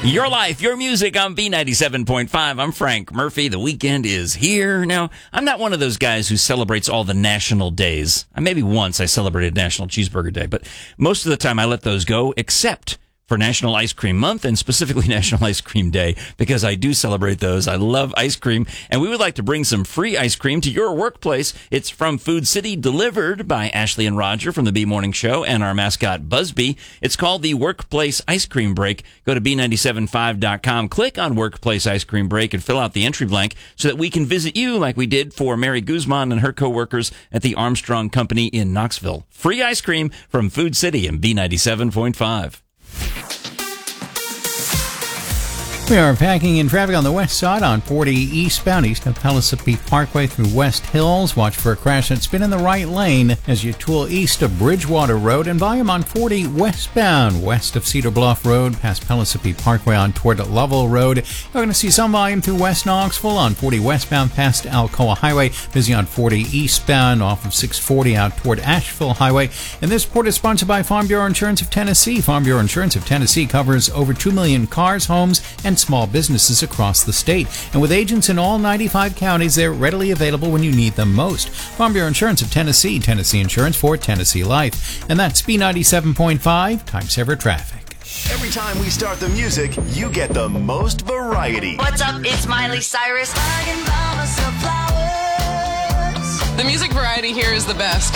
Your life, your music on B97.5. I'm Frank Murphy. The weekend is here. Now, I'm not one of those guys who celebrates all the national days. Maybe once I celebrated National Cheeseburger Day, but most of the time I let those go, except for National Ice Cream Month and specifically National Ice Cream Day, because I do celebrate those. I love ice cream, and we would like to bring some free ice cream to your workplace. It's from Food City, delivered by Ashley and Roger from the B Morning Show and our mascot Busby. It's called the Workplace Ice Cream Break. Go to B975.com, click on Workplace Ice Cream Break, and fill out the entry blank so that we can visit you like we did for Mary Guzman and her coworkers at the Armstrong Company in Knoxville. Free ice cream from Food City and B97.5. We are packing in traffic on the west side on 40 eastbound east of Pellissippi Parkway through West Hills. Watch for a crash that's been in the right lane as you tool east of Bridgewater Road, and volume on 40 westbound west of Cedar Bluff Road past Pellissippi Parkway on toward Lovell Road. You're going to see some volume through West Knoxville on 40 westbound past Alcoa Highway. Busy on 40 eastbound off of 640 out toward Asheville Highway. And this report is sponsored by Farm Bureau Insurance of Tennessee. Farm Bureau Insurance of Tennessee covers over 2 million cars, homes, and small businesses across the state. And with agents in all 95 counties, they're readily available when you need them most. Farm Bureau Insurance of Tennessee, Tennessee Insurance for Tennessee Life. And that's B97.5, Time Saver Traffic. Every time we start the music, you get the most variety. What's up? It's Miley Cyrus. The music variety here is the best.